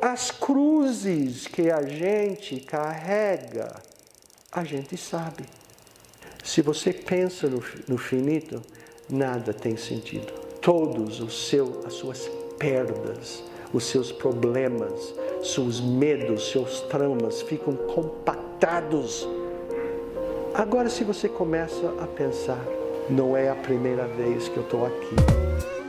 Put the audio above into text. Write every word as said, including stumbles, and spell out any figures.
As cruzes que a gente carrega, a gente sabe. Se você pensa no, no finito, nada tem sentido. Todos os seus, as suas perdas, os seus problemas, seus medos, seus traumas ficam compactados. Agora, se você começa a pensar, não é a primeira vez que eu estou aqui.